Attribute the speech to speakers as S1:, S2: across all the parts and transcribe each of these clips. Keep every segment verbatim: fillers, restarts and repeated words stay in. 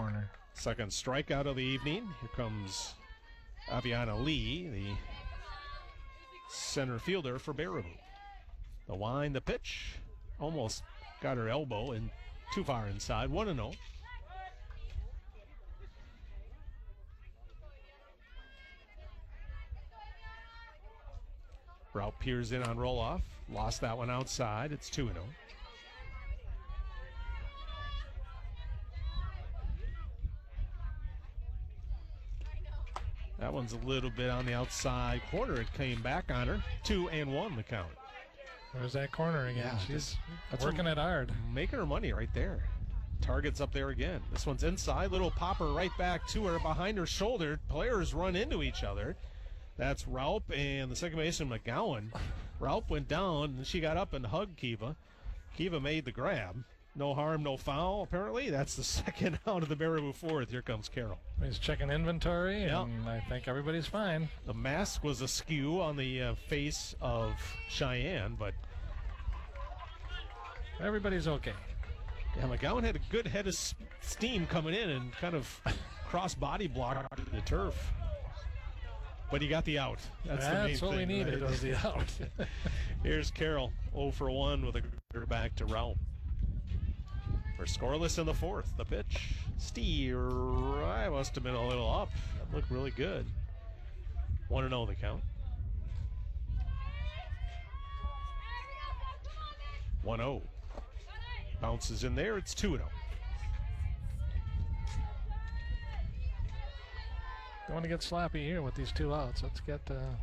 S1: corner.
S2: Second strikeout of the evening. Here comes Aviana Lee, the center fielder for Baraboo. The wind, the pitch. Almost got her elbow in too far inside. one and oh. Route peers in on roll-off. Lost that one outside. It's two and oh. That one's a little bit on the outside corner. It came back on her. Two and one the count.
S1: There's that corner again.
S2: Yeah,
S1: She's
S2: that's
S1: working it hard.
S2: Making her money right there. Target's up there again. This one's inside. Little popper right back to her behind her shoulder. Players run into each other. That's Raup and the second baseman McGowan. Raup went down and she got up and hugged Kiva. Kiva made the grab. No harm, no foul, apparently. That's the second out of the Baraboo fourth. Here comes Carroll.
S1: He's checking inventory,
S2: Yep.
S1: and I think everybody's fine.
S2: The mask was askew on the uh, face of Cheyenne, but
S1: Everybody's okay.
S2: yeah, McGowan had a good head of s- steam coming in and kind of cross-body block the turf. But he got the out. That's,
S1: That's
S2: the main
S1: what
S2: thing,
S1: we needed,
S2: right?
S1: was the out.
S2: Here's Carroll, oh for one with a back to Raup. We're scoreless in the fourth. The pitch. Steer. I must have been a little up. That looked really good. one and oh the count. one oh. Bounces in there. It's two and oh.
S1: Don't want to get sloppy here with these two outs. Let's get. Uh,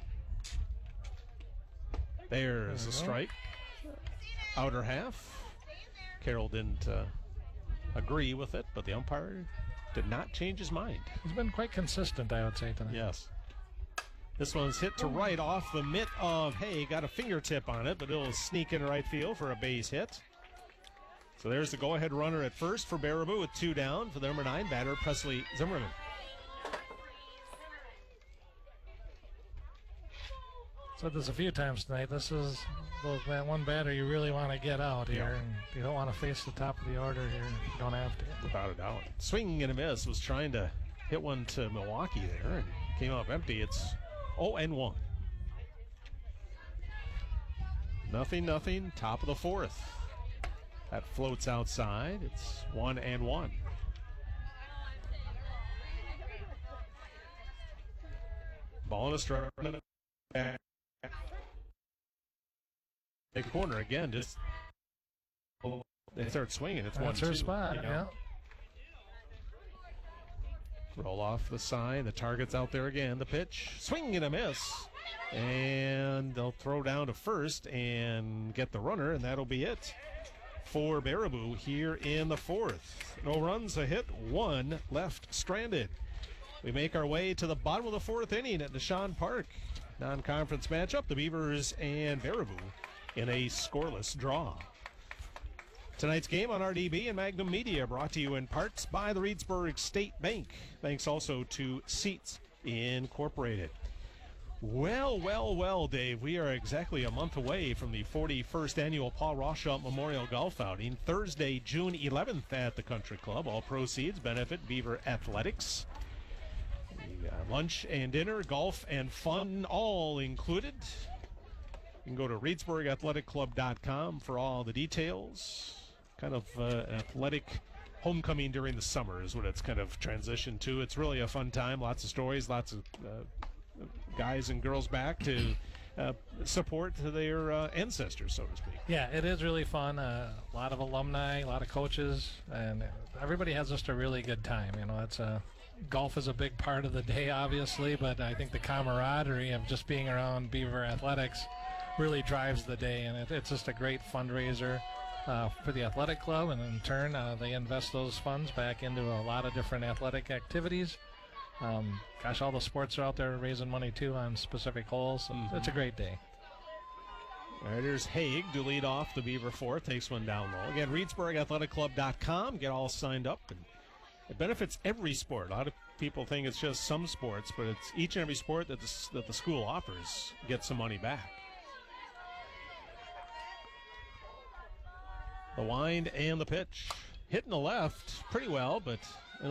S2: There's
S1: There
S2: a
S1: we go.
S2: strike. Outer half. Carroll didn't uh, agree with it, but the umpire did not change his mind.
S1: he's been quite consistent, I would say, tonight.
S2: Yes. This one's hit to right off the mitt of Hay. Got a fingertip on it, but it'll sneak in right field for a base hit. So there's the go-ahead runner at first for Baraboo with two down for the number nine batter, Presley Zimmerman.
S1: Said this a few times tonight. This is those, that one batter you really want to get out here,
S2: Yeah.
S1: and you don't want to face the top of the order here. You don't have to.
S2: Without a doubt. Swinging and a miss. Was trying to hit one to Milwaukee there and came up empty. It's oh and one. Nothing, nothing. Top of the fourth. That floats outside. It's one and one. Ball in a strike. Big corner again. Just they start swinging. It's one.
S1: That's her
S2: two,
S1: spot.
S2: you know?
S1: Yeah.
S2: Roll off the sign. The target's out there again. The pitch. Swing and a miss. And they'll throw down to first and get the runner, and that'll be it for Baraboo here in the fourth. No runs, a hit, one left stranded. We make our way to the bottom of the fourth inning at Nishan Park. Non-conference matchup, the Beavers and Baraboo in a scoreless draw. Tonight's game on R D B and Magnum Media brought to you in parts by the Reedsburg State Bank. Thanks also to Seats Incorporated. Well, well, well, Dave, we are exactly a month away from the forty-first annual Paul Rothschild Memorial Golf Outing, Thursday, June eleventh at the Country Club. All proceeds benefit Beaver Athletics. We got lunch and dinner, golf and fun, all included. You can go to reedsburg athletic club dot com for all the details. Kind of uh, an athletic homecoming during the summer is what it's kind of transitioned to. It's really a fun time. Lots of stories, lots of uh, guys and girls back to uh, support their uh, ancestors, so to speak.
S1: Yeah, it is really fun. Uh, a lot of alumni, a lot of coaches, and everybody has just a really good time. You know, it's a golf is a big part of the day, obviously, but I think the camaraderie of just being around Beaver Athletics really drives the day, and it, it's just a great fundraiser uh, for the athletic club, and in turn, uh, they invest those funds back into a lot of different athletic activities. Um, gosh, all the sports are out there raising money, too, on specific holes, so
S2: Mm-hmm.
S1: it's a great day.
S2: All right, here's Haig to lead off the Beaver fourth. Takes one down low. Again, reedsburg athletic club dot com. Get all signed up. And it benefits every sport. A lot of people think it's just some sports, but it's each and every sport that the, that the school offers gets some money back. The wind and the pitch. Hitting the left pretty well, but